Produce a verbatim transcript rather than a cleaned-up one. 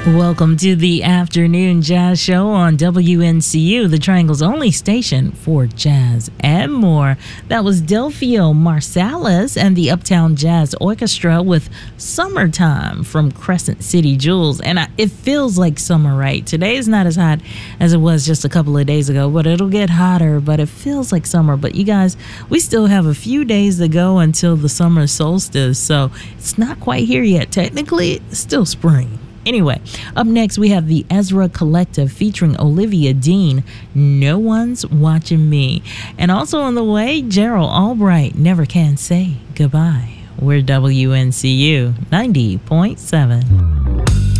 Welcome to the Afternoon Jazz Show on W N C U, the Triangle's only station for jazz and more. That was Delfio Marsalis and the Uptown Jazz Orchestra with Summertime from Crescent City Jewels. And I, it feels like summer, right? Today is not as hot as it was just a couple of days ago, but it'll get hotter, but it feels like summer. But you guys, we still have a few days to go until the summer solstice, so it's not quite here yet. Technically, it's still spring. Anyway, up next we have the Ezra Collective featuring Olivia Dean, No One's Watching Me. And also on the way, Gerald Albright, Never Can Say Goodbye. We're W N C U ninety point seven.